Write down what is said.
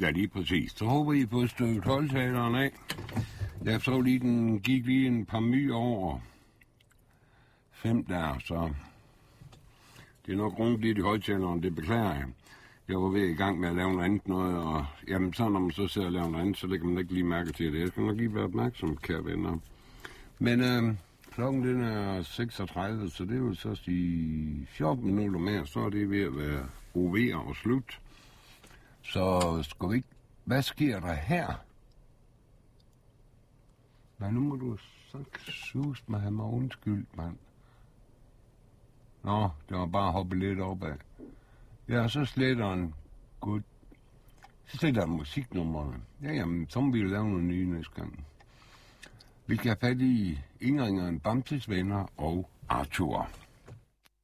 Ja, lige præcis. Så håber I på støvet højtaleren af. Jeg så lige, den gik lige en par my over 5 der, så det er nok rundt lidt i højtaleren, det beklager jeg. Jeg var ved i gang med at lave noget andet noget, og jamen så når man så ser at lave noget andet, så lægger man ikke lige mærke til det. Jeg skal nok lige være opmærksom, kære venner. Men klokken den er 36, så det vil så sige 14 minutter mere, så er det ved at være OV'er og slut. Så skal vi ikke... Hvad sker der her? Nej, nu må du sus mig have mig undskyldt, mand. Nå, det var bare at hoppe lidt opad. Ja, så sletter en godt. Så sletter en musiknummerne. Ja, jamen, så må vi lave noget nye næste gang. Vi skal have fat i Ingrid, Bamses venner og Arthur.